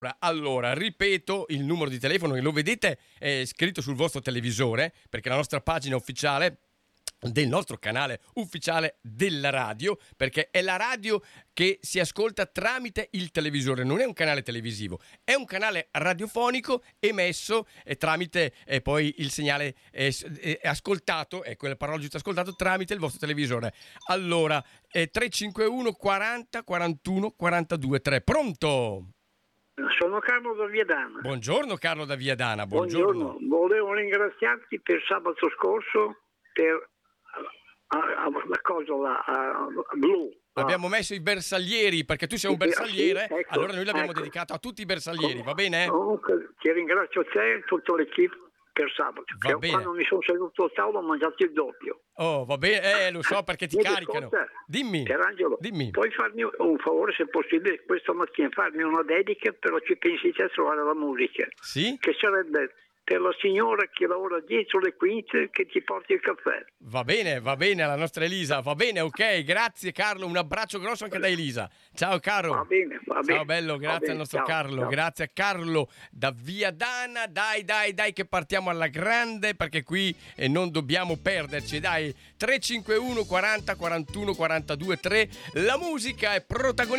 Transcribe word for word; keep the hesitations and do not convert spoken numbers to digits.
Allora, ripeto il numero di telefono che lo vedete è scritto sul vostro televisore, perché la nostra pagina ufficiale del nostro canale ufficiale della radio, perché è la radio che si ascolta tramite il televisore, non è un canale televisivo, è un canale radiofonico emesso eh, tramite eh, poi il segnale eh, eh, ascoltato, ecco la parola giusta, ascoltato tramite il vostro televisore. Allora, eh, tre cinque uno quaranta quarantuno quarantadue tre. Pronto? Sono Carlo da Viadana. Buongiorno Carlo da Viadana, buongiorno. Buongiorno, volevo ringraziarti per sabato scorso per a, a, la cosa la, a, a blu. Abbiamo messo i bersaglieri perché tu sei un bersagliere, sì, ecco, allora noi l'abbiamo ecco. dedicato a tutti i bersaglieri, va bene? Comunque ti ringrazio te e tutta l'equipe per sabato. Va bene. Quando mi sono seduto al tavolo ho mangiato il doppio. Oh, va bene, eh, lo so perché ti Niente, caricano. ascolta, Dimmi. Pierangelo, Dimmi. puoi farmi un favore se possibile questa mattina, farmi una dedica, però ci pensi te a trovare la musica. Sì? Che sarebbe per la signora che lavora dietro le quinte che ti porti il caffè. Va bene, va bene alla nostra Elisa, va bene, ok, grazie Carlo, un abbraccio grosso anche da Elisa. Ciao caro. Va bene, va bene. Ciao bello, grazie bene, al nostro ciao, Carlo, ciao. grazie a Carlo da Viadana. Dai, dai, dai che partiamo alla grande perché qui eh, non dobbiamo perderci, dai. tre cinque uno quaranta quarantuno quarantadue tre. La musica è protagonista